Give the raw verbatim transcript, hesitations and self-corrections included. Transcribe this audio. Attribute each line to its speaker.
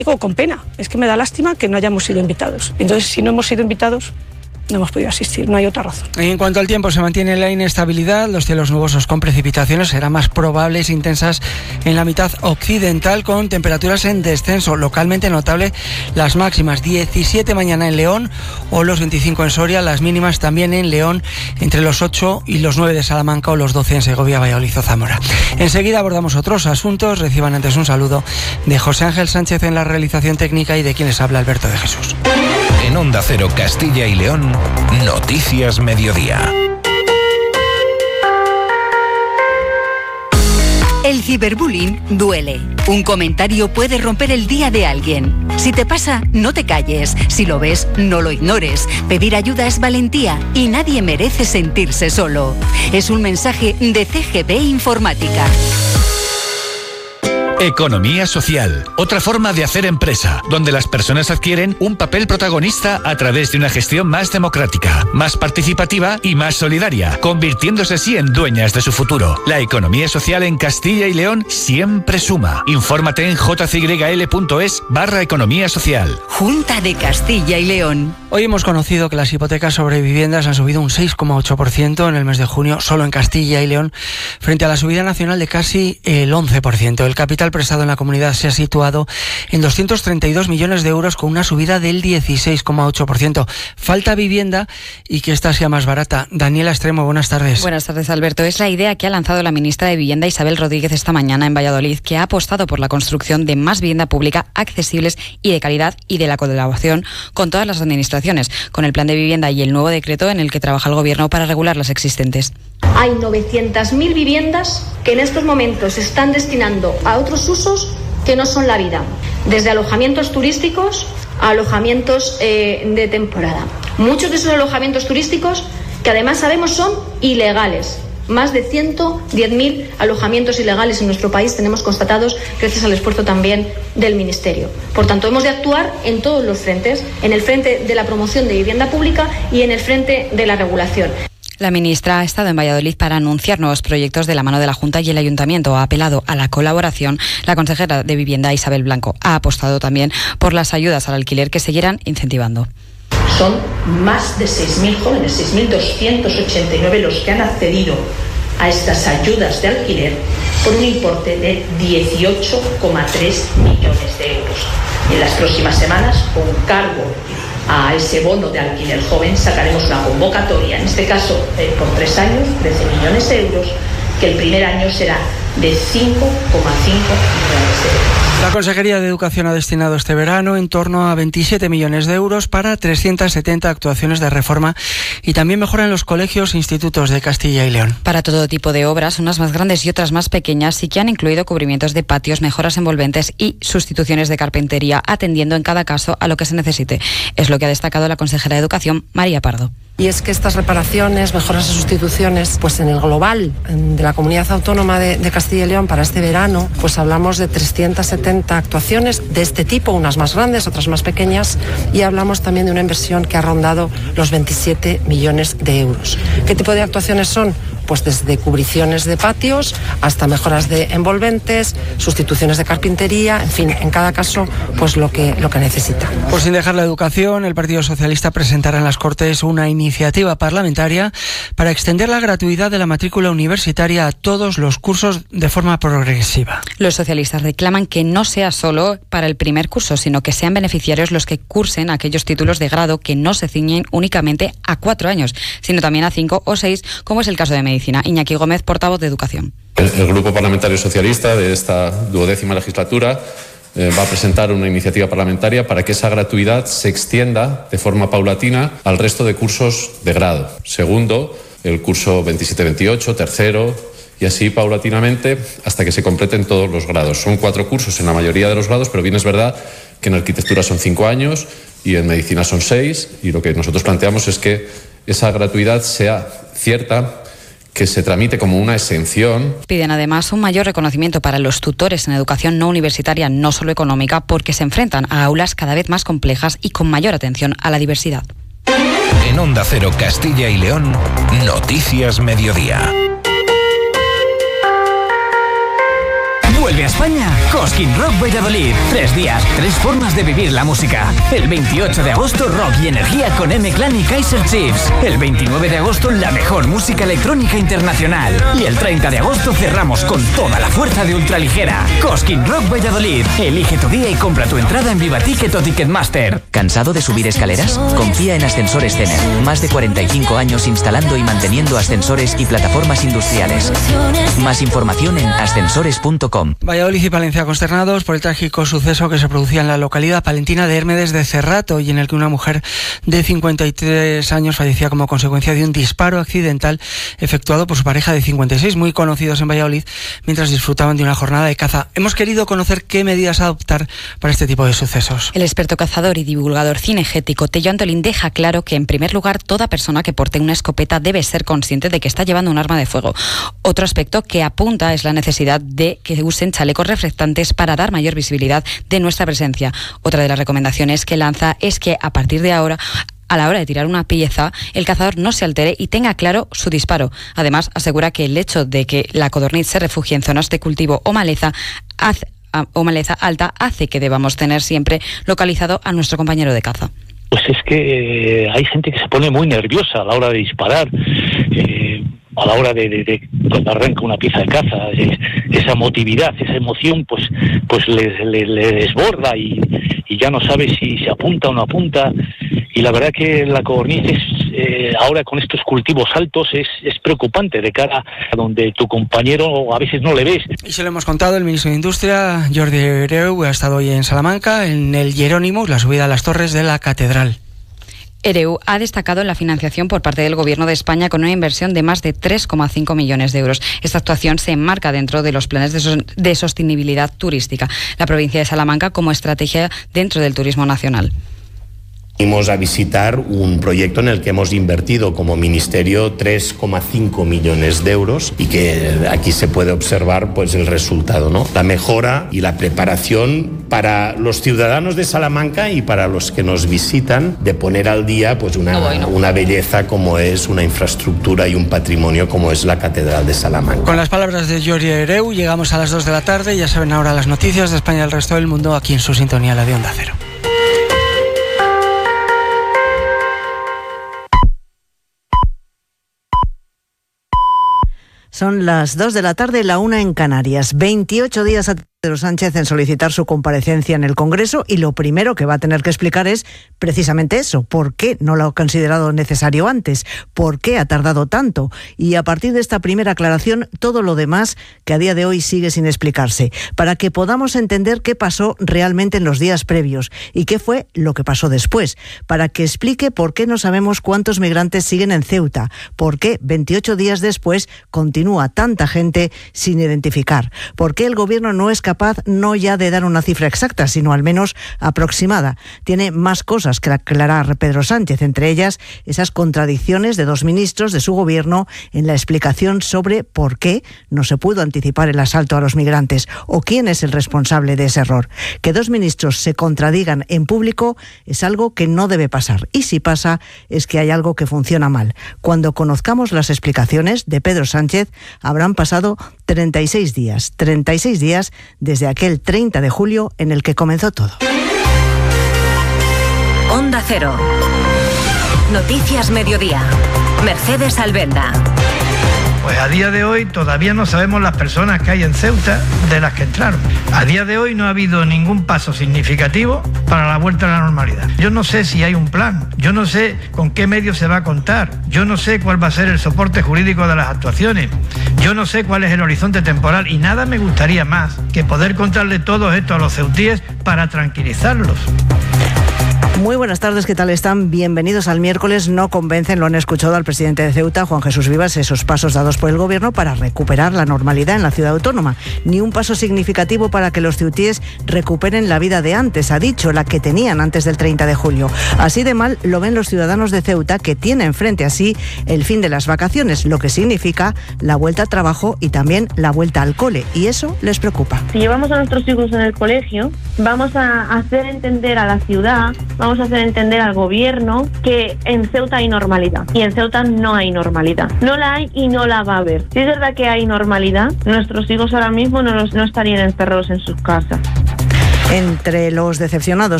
Speaker 1: Digo con pena, es que me da lástima que no hayamos sido invitados. Entonces, si no hemos sido invitados, no hemos podido asistir, no hay otra razón.
Speaker 2: En cuanto al tiempo, se mantiene la inestabilidad, los cielos nubosos con precipitaciones serán más probables e intensas en la mitad occidental, con temperaturas en descenso, localmente notable las máximas, diecisiete mañana en León o los veinticinco en Soria, las mínimas también en León entre los ocho y los nueve de Salamanca o los doce en Segovia, Valladolid o Zamora. Enseguida abordamos otros asuntos, reciban antes un saludo de José Ángel Sánchez en la realización técnica y de quienes habla Alberto de Jesús.
Speaker 3: En Onda Cero Castilla y León, Noticias Mediodía.
Speaker 4: El ciberbullying duele. Un comentario puede romper el día de alguien. Si te pasa, no te calles. Si lo ves, no lo ignores. Pedir ayuda es valentía y nadie merece sentirse solo. Es un mensaje de C G P Informática.
Speaker 3: Economía social, otra forma de hacer empresa, donde las personas adquieren un papel protagonista a través de una gestión más democrática, más participativa y más solidaria, convirtiéndose así en dueñas de su futuro. La economía social en Castilla y León siempre suma. Infórmate en jcyl.es barra economía social.
Speaker 4: Junta de Castilla y León.
Speaker 2: Hoy hemos conocido que las hipotecas sobre viviendas han subido un seis coma ocho por ciento en el mes de junio, solo en Castilla y León, frente a la subida nacional de casi el once por ciento. El capital prestado en la comunidad se ha situado en doscientos treinta y dos millones de euros, con una subida del dieciséis coma ocho por ciento. Falta vivienda y que esta sea más barata. Daniela Extremo, buenas tardes.
Speaker 5: Buenas tardes, Alberto. Es la idea que ha lanzado la ministra de Vivienda, Isabel Rodríguez, esta mañana en Valladolid, que ha apostado por la construcción de más vivienda pública accesibles y de calidad, y de la colaboración con todas las administraciones, con el plan de vivienda y el nuevo decreto en el que trabaja el Gobierno para regular las existentes.
Speaker 6: Hay novecientas mil viviendas que en estos momentos se están destinando a otros usos que no son la vida, desde alojamientos turísticos a alojamientos eh, de temporada. Muchos de esos alojamientos turísticos, que además sabemos son ilegales. Más de ciento diez mil alojamientos ilegales en nuestro país tenemos constatados gracias al esfuerzo también del Ministerio. Por tanto, hemos de actuar en todos los frentes, en el frente de la promoción de vivienda pública y en el frente de la regulación.
Speaker 5: La ministra ha estado en Valladolid para anunciar nuevos proyectos de la mano de la Junta y el Ayuntamiento. Ha apelado a la colaboración. La consejera de Vivienda, Isabel Blanco, ha apostado también por las ayudas al alquiler que seguirán incentivando.
Speaker 7: Son más de seis mil jóvenes, seis mil doscientos ochenta y nueve los que han accedido a estas ayudas de alquiler por un importe de dieciocho coma tres millones de euros. En las próximas semanas, con cargo a ese bono de alquiler joven, sacaremos una convocatoria, en este caso eh, por tres años, trece millones de euros, que el primer año será de cinco coma cinco millones de euros.
Speaker 2: La Consejería de Educación ha destinado este verano en torno a veintisiete millones de euros para trescientas setenta actuaciones de reforma y también mejora en los colegios e institutos de Castilla y León.
Speaker 5: Para todo tipo de obras, unas más grandes y otras más pequeñas, y que han incluido cubrimientos de patios, mejoras envolventes y sustituciones de carpintería, atendiendo en cada caso a lo que se necesite. Es lo que ha destacado la consejera de Educación, María Pardo.
Speaker 8: Y es que estas reparaciones, mejoras y sustituciones, pues en el global de la Comunidad Autónoma de, de Castilla y León para este verano, pues hablamos de trescientas setenta actuaciones de este tipo, unas más grandes, otras más pequeñas, y hablamos también de una inversión que ha rondado los veintisiete millones de euros. ¿Qué tipo de actuaciones son? Pues desde cubriciones de patios hasta mejoras de envolventes, sustituciones de carpintería, en fin, en cada caso, pues lo que, lo que necesita.
Speaker 2: Pues sin dejar la educación, el Partido Socialista presentará en las Cortes una iniciativa parlamentaria para extender la gratuidad de la matrícula universitaria a todos los cursos de forma progresiva.
Speaker 5: Los socialistas reclaman que no sea solo para el primer curso, sino que sean beneficiarios los que cursen aquellos títulos de grado que no se ciñen únicamente a cuatro años, sino también a cinco o seis, como es el caso de medicina. Iñaki Gómez, portavoz de Educación.
Speaker 9: El, el Grupo Parlamentario Socialista de esta duodécima legislatura eh, va a presentar una iniciativa parlamentaria para que esa gratuidad se extienda de forma paulatina al resto de cursos de grado. Segundo, el curso veintisiete veintiocho, tercero, y así paulatinamente hasta que se completen todos los grados. Son cuatro cursos en la mayoría de los grados, pero bien es verdad que en arquitectura son cinco años y en medicina son seis, y lo que nosotros planteamos es que esa gratuidad sea cierta, que se tramite como una exención.
Speaker 5: Piden además un mayor reconocimiento para los tutores en educación no universitaria, no solo económica, porque se enfrentan a aulas cada vez más complejas y con mayor atención a la diversidad.
Speaker 3: En Onda Cero Castilla y León, Noticias Mediodía.
Speaker 10: Vuelve a España Cosquín Rock Valladolid. Tres días, tres formas de vivir la música. El veintiocho de agosto, rock y energía con M-Clan y Kaiser Chiefs. El veintinueve de agosto, la mejor música electrónica internacional. Y el treinta de agosto cerramos con toda la fuerza de Ultraligera. Cosquín Rock Valladolid. Elige tu día y compra tu entrada en Viva Ticket o Ticketmaster.
Speaker 11: ¿Cansado de subir escaleras? Confía en Ascensores Cener. Más de cuarenta y cinco años instalando y manteniendo ascensores y plataformas industriales. Más información en ascensores punto com.
Speaker 2: Valladolid y Palencia consternados por el trágico suceso que se producía en la localidad palentina de Hermedes de Cerrato y en el que una mujer de cincuenta y tres años fallecía como consecuencia de un disparo accidental efectuado por su pareja de cincuenta y seis, muy conocidos en Valladolid, mientras disfrutaban de una jornada de caza. Hemos querido conocer qué medidas adoptar para este tipo de sucesos.
Speaker 5: El experto cazador y divulgador cinegético Tello Antolín deja claro que, en primer lugar, toda persona que porte una escopeta debe ser consciente de que está llevando un arma de fuego. Otro aspecto que apunta es la necesidad de que usen chalecos reflectantes para dar mayor visibilidad de nuestra presencia. Otra de las recomendaciones que lanza es que, a partir de ahora, a la hora de tirar una pieza, el cazador no se altere y tenga claro su disparo. Además, asegura que el hecho de que la codorniz se refugie en zonas de cultivo o maleza hace, o maleza alta hace que debamos tener siempre localizado a nuestro compañero de caza.
Speaker 12: Pues es que eh, hay gente que se pone muy nerviosa a la hora de disparar, eh, a la hora de, de, de cuando arranca una pieza de caza. Es, esa motividad, esa emoción, pues pues le, le, le desborda y, y ya no sabe si se apunta o no apunta. Y la verdad que la codorniz es, eh, ahora con estos cultivos altos es, es preocupante de cara a donde tu compañero a veces no le ves.
Speaker 2: Y se lo hemos contado, el ministro de Industria, Jordi Hereu, ha estado hoy en Salamanca, en el Jerónimo, la subida a las torres de la catedral.
Speaker 5: Hereu ha destacado la financiación por parte del Gobierno de España con una inversión de más de tres coma cinco millones de euros. Esta actuación se enmarca dentro de los planes de, so- de sostenibilidad turística, la provincia de Salamanca como estrategia dentro del turismo nacional.
Speaker 13: Fuimos a visitar un proyecto en el que hemos invertido como ministerio tres coma cinco millones de euros y que aquí se puede observar pues el resultado, ¿no? La mejora y la preparación para los ciudadanos de Salamanca y para los que nos visitan de poner al día pues una, no voy, no. una belleza como es una infraestructura y un patrimonio como es la Catedral de Salamanca.
Speaker 2: Con las palabras de Jordi Hereu llegamos a las dos de la tarde. Ya saben ahora las noticias de España y el resto del mundo aquí en su sintonía, la de Onda Cero.
Speaker 14: Son las dos de la tarde, la una en Canarias. veintiocho días a Pedro Sánchez en solicitar su comparecencia en el Congreso y lo primero que va a tener que explicar es precisamente eso. ¿Por qué no lo ha considerado necesario antes? ¿Por qué ha tardado tanto? Y a partir de esta primera aclaración, todo lo demás que a día de hoy sigue sin explicarse, para que podamos entender qué pasó realmente en los días previos y qué fue lo que pasó después, para que explique por qué no sabemos cuántos migrantes siguen en Ceuta, por qué veintiocho días después continúa tanta gente sin identificar, por qué el Gobierno no es capaz no ya de dar una cifra exacta, sino al menos aproximada. Tiene más cosas que aclarar Pedro Sánchez, entre ellas esas contradicciones de dos ministros de su Gobierno en la explicación sobre por qué no se pudo anticipar el asalto a los migrantes o quién es el responsable de ese error. Que dos ministros se contradigan en público es algo que no debe pasar, y si pasa es que hay algo que funciona mal. Cuando conozcamos las explicaciones de Pedro Sánchez habrán pasado treinta y seis días, treinta y seis días desde aquel treinta de julio en el que comenzó todo.
Speaker 15: Onda Cero. Noticias Mediodía. Mercedes Albenda.
Speaker 16: Pues a día de hoy todavía no sabemos las personas que hay en Ceuta de las que entraron. A día de hoy no ha habido ningún paso significativo para la vuelta a la normalidad. Yo no sé si hay un plan, yo no sé con qué medios se va a contar, yo no sé cuál va a ser el soporte jurídico de las actuaciones, yo no sé cuál es el horizonte temporal y nada me gustaría más que poder contarle todo esto a los ceutíes para tranquilizarlos.
Speaker 14: Muy buenas tardes, ¿qué tal están? Bienvenidos al miércoles. No convencen, lo han escuchado al presidente de Ceuta, Juan Jesús Vivas, esos pasos dados por el Gobierno para recuperar la normalidad en la ciudad autónoma. Ni un paso significativo para que los ceutíes recuperen la vida de antes, ha dicho, la que tenían antes del treinta de julio. Así de mal lo ven los ciudadanos de Ceuta, que tienen frente a sí el fin de las vacaciones, lo que significa la vuelta al trabajo y también la vuelta al cole, y eso les preocupa.
Speaker 17: Si llevamos a nuestros hijos en el colegio, vamos a hacer entender a la ciudad día vamos a hacer entender al gobierno que en Ceuta hay normalidad y en Ceuta no hay normalidad. No la hay y no la va a haber. Si es verdad que hay normalidad, nuestros hijos ahora mismo no, los, no estarían encerrados en sus casas.
Speaker 14: Entre los decepcionados